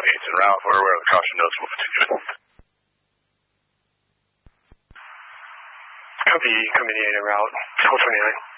28's en route. We're aware of the caution notes. We'll continue it. Copy, coming in en route, 1229.